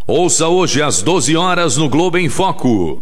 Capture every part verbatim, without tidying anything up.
Ouça hoje às doze horas no Globo em Foco.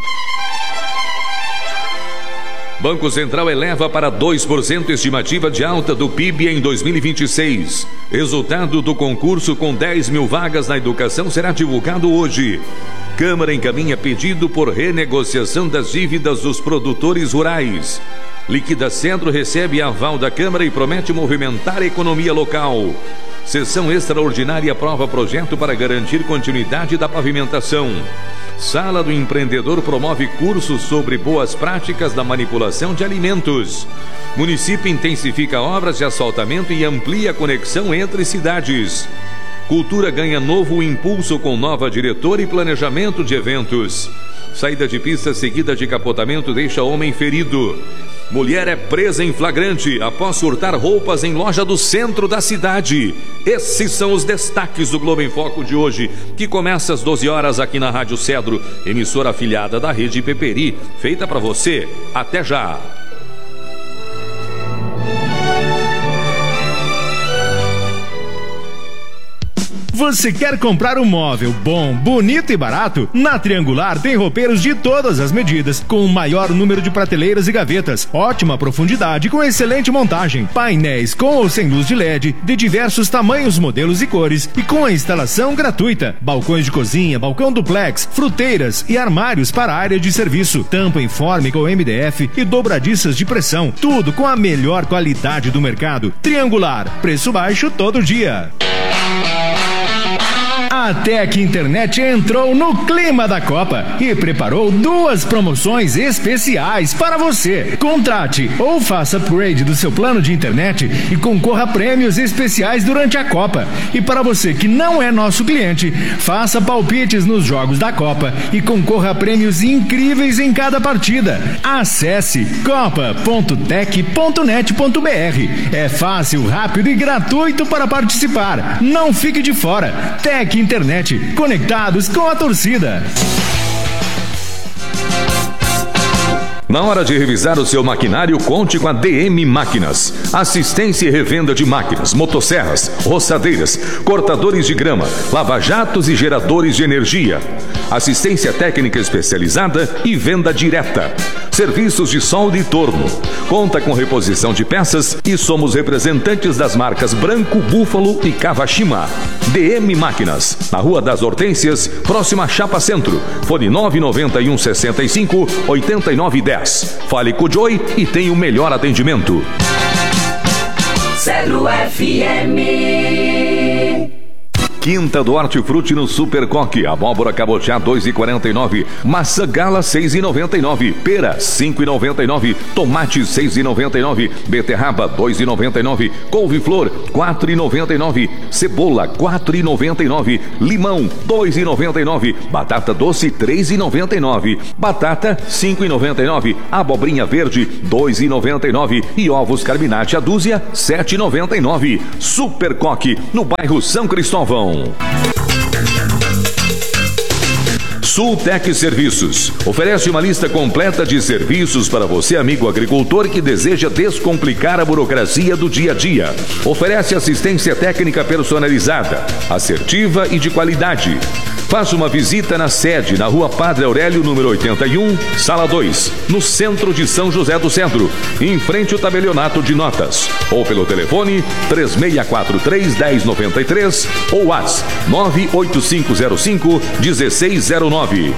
Banco Central eleva para dois por cento estimativa de alta do P I B em dois mil e vinte e seis. Resultado do concurso com dez mil vagas na educação será divulgado hoje. Câmara encaminha pedido por renegociação das dívidas dos produtores rurais. Liquida Centro recebe aval da Câmara e promete movimentar a economia local. Sessão extraordinária aprova projeto para garantir continuidade da pavimentação. Sala do Empreendedor promove cursos sobre boas práticas da manipulação de alimentos. Município intensifica obras de asfaltamento e amplia a conexão entre cidades. Cultura ganha novo impulso com nova diretora e planejamento de eventos. Saída de pista seguida de capotamento deixa homem ferido. Mulher é presa em flagrante após furtar roupas em loja do centro da cidade. Esses são os destaques do Globo em Foco de hoje, que começa às doze horas aqui na Rádio Cedro, emissora afiliada da Rede Peperi, feita para você. Até já! Você quer comprar um móvel bom, bonito e barato? Na Triangular tem roupeiros de todas as medidas, com o maior número de prateleiras e gavetas, ótima profundidade com excelente montagem, painéis com ou sem luz de L E D, de diversos tamanhos, modelos e cores, e com a instalação gratuita. Balcões de cozinha, balcão duplex, fruteiras e armários para a área de serviço, tampa informe com M D F e dobradiças de pressão, tudo com a melhor qualidade do mercado. Triangular, preço baixo todo dia. A Tec Internet entrou no clima da Copa e preparou duas promoções especiais para você. Contrate ou faça upgrade do seu plano de internet e concorra a prêmios especiais durante a Copa. E para você que não é nosso cliente, faça palpites nos jogos da Copa e concorra a prêmios incríveis em cada partida. Acesse copa ponto tec ponto net ponto br. É fácil, rápido e gratuito para participar. Não fique de fora. Tec Internet, conectados com a torcida. Na hora de revisar o seu maquinário, conte com a D M Máquinas. Assistência e revenda de máquinas, motosserras, roçadeiras, cortadores de grama, lava-jatos e geradores de energia. Assistência técnica especializada e venda direta. Serviços de solda e torno. Conta com reposição de peças e somos representantes das marcas Branco, Búfalo e Kawashima. D M Máquinas, na Rua das Hortênsias, próxima a Chapa Centro. Fone nove nove um, seis cinco, oito nove um zero. Fale com o Joey e tenha o melhor atendimento. Cedro F M. Quinta do Hortifruti no Super Coque. Abóbora cabotiá dois reais e quarenta e nove centavos. Maçã gala seis reais e noventa e nove centavos. Pera cinco reais e noventa e nove centavos. Tomate seis reais e noventa e nove centavos. Beterraba dois reais e noventa e nove centavos. Couve-flor quatro reais e noventa e nove centavos. Cebola quatro reais e noventa e nove centavos. Limão dois reais e noventa e nove centavos. Batata doce três reais e noventa e nove centavos. Batata cinco reais e noventa e nove centavos. Abobrinha verde dois reais e noventa e nove centavos. E ovos Carminati a dúzia sete reais e noventa e nove centavos. Super Coque no bairro São Cristóvão. Sultec Serviços oferece uma lista completa de serviços para você, amigo agricultor, que deseja descomplicar a burocracia do dia a dia. Oferece assistência técnica personalizada, assertiva e de qualidade. Faça uma visita na sede, na Rua Padre Aurélio, número oitenta e um, Sala dois, no centro de São José do Centro, em frente ao tabelionato de notas. Ou pelo telefone três seis quatro três, um zero nove três ou WhatsApp nove oito cinco zero cinco, um seis zero nove.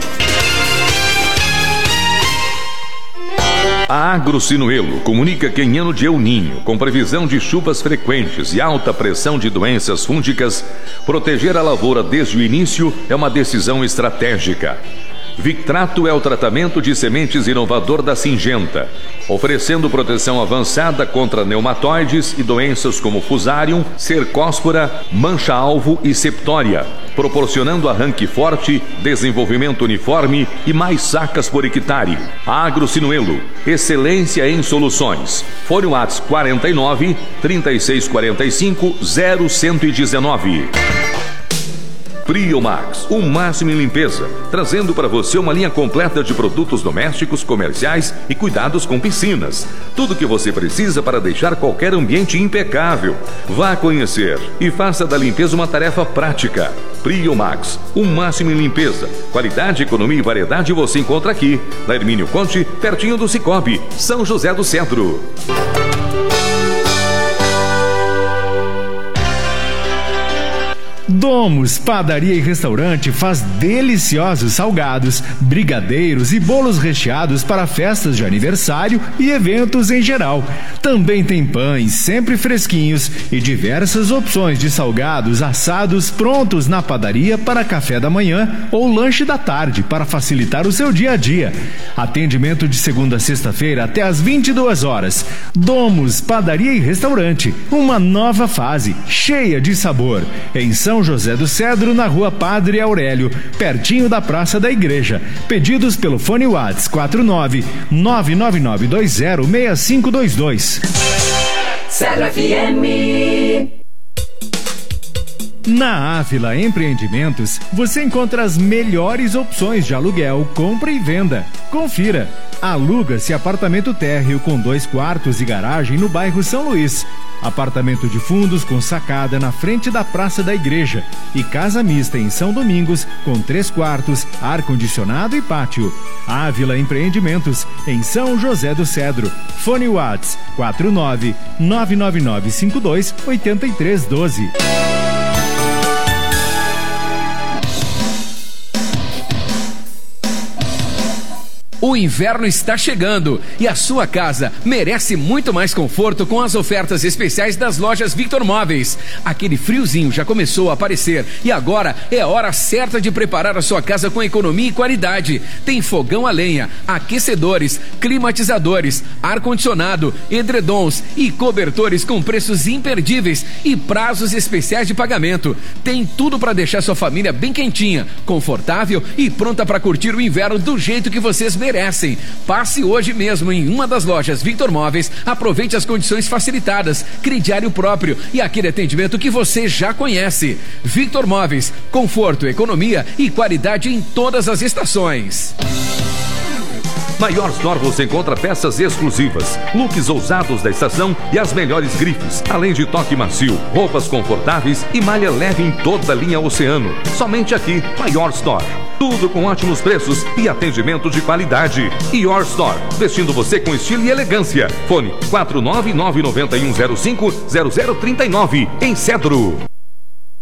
A Agrosinuelo comunica que em ano de El Ninho, com previsão de chuvas frequentes e alta pressão de doenças fúngicas, proteger a lavoura desde o início é uma decisão estratégica. Victrato é o tratamento de sementes inovador da Syngenta, oferecendo proteção avançada contra neumatoides e doenças como Fusarium, Cercospora, mancha-alvo e septória, proporcionando arranque forte, desenvolvimento uniforme e mais sacas por hectare. Agrosinuelo, excelência em soluções. Fone WhatsApp quarenta e nove, trinta e seis quarenta e cinco, zero cento e dezenove. Priomax, o máximo em limpeza, trazendo para você uma linha completa de produtos domésticos, comerciais e cuidados com piscinas. Tudo que você precisa para deixar qualquer ambiente impecável. Vá conhecer e faça da limpeza uma tarefa prática. Priomax, o máximo em limpeza. Qualidade, economia e variedade você encontra aqui, na Hermínio Conte, pertinho do Cicobi, São José do Cedro. Domus Padaria e Restaurante faz deliciosos salgados, brigadeiros e bolos recheados para festas de aniversário e eventos em geral. Também tem pães sempre fresquinhos e diversas opções de salgados assados prontos na padaria para café da manhã ou lanche da tarde para facilitar o seu dia a dia. Atendimento de segunda a sexta-feira até às vinte e duas horas. Domus Padaria e Restaurante, uma nova fase cheia de sabor. Em São José do Cedro, na Rua Padre Aurélio, pertinho da Praça da Igreja. Pedidos pelo fone WhatsApp quatro nove nove nove nove dois zero seis cinco dois dois. Cedro F M. Na Ávila Empreendimentos, você encontra as melhores opções de aluguel, compra e venda. Confira. Aluga-se apartamento térreo com dois quartos e garagem no bairro São Luís. Apartamento de fundos com sacada na frente da Praça da Igreja. E casa mista em São Domingos com três quartos, ar-condicionado e pátio. Ávila Empreendimentos, em São José do Cedro. Fone WhatsApp quatro nove nove nove nove cinco dois oito três um dois. O inverno está chegando e a sua casa merece muito mais conforto com as ofertas especiais das lojas Victor Móveis. Aquele friozinho já começou a aparecer e agora é a hora certa de preparar a sua casa com economia e qualidade. Tem fogão a lenha, aquecedores, climatizadores, ar-condicionado, edredons e cobertores com preços imperdíveis e prazos especiais de pagamento. Tem tudo para deixar sua família bem quentinha, confortável e pronta para curtir o inverno do jeito que vocês merecem. merecem. Passe hoje mesmo em uma das lojas Victor Móveis, aproveite as condições facilitadas, crediário próprio e aquele atendimento que você já conhece. Victor Móveis, conforto, economia e qualidade em todas as estações. Na Your Store você encontra peças exclusivas, looks ousados da estação e as melhores grifes, além de toque macio, roupas confortáveis e malha leve em toda a linha Oceano. Somente aqui, na Your Store. Tudo com ótimos preços e atendimento de qualidade. Your Store, vestindo você com estilo e elegância. Fone quatro nove nove nove um zero cinco zero zero três nove, em Cedro.